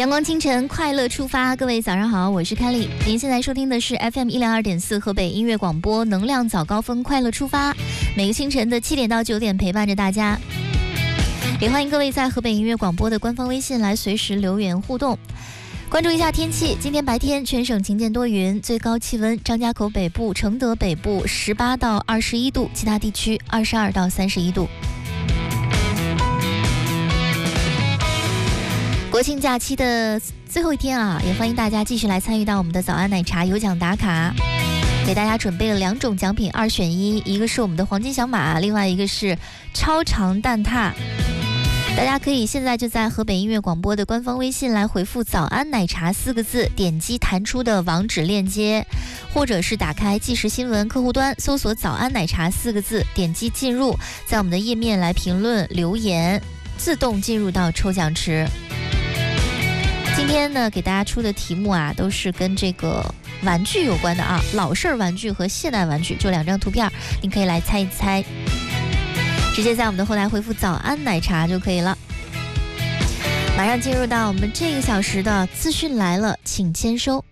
阳光清晨，快乐出发，各位早上好，我是凯丽。您现在收听的是 FM102.4 河北音乐广播，能量早高峰，快乐出发。每个清晨的7点到9点陪伴着大家，也欢迎各位在河北音乐广播的官方微信来随时留言互动。关注一下天气，今天白天全省晴间多云，最高气温张家口北部、承德北部18到21度，其他地区22到31度。国庆假期的最后一天啊，也欢迎大家继续来参与到我们的早安奶茶有奖打卡，给大家准备了2种奖品，2选1，一个是我们的黄金小马，另外一个是超长蛋挞。大家可以现在就在河北音乐广播的官方微信来回复早安奶茶4个字，点击弹出的网址链接，或者是打开即时新闻客户端搜索早安奶茶4个字，点击进入，在我们的页面来评论留言，自动进入到抽奖池。今天呢，给大家出的题目啊，都是跟这个玩具有关的啊，老式玩具和现代玩具，就2张图片，您可以来猜一猜，直接在我们的后台回复早安奶茶就可以了。马上进入到我们这个小时的资讯来了，请签收。